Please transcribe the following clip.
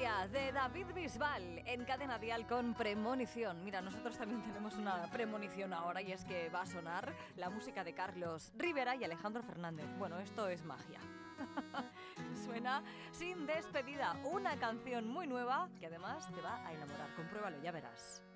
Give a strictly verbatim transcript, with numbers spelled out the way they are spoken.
Magia de David Bisbal en Cadena Dial con Premonición. Mira, nosotros también tenemos una premonición ahora y es que va a sonar la música de Carlos Rivera y Alejandro Fernández. Bueno, esto es magia. Suena Sin Despedida, una canción muy nueva que además te va a enamorar. Compruébalo, ya verás.